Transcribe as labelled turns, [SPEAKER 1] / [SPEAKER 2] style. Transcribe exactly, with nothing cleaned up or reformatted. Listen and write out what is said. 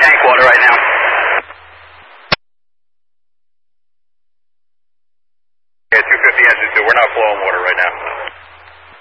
[SPEAKER 1] tank water right now. Yeah, two fifty engine two. We're not flowing water right now.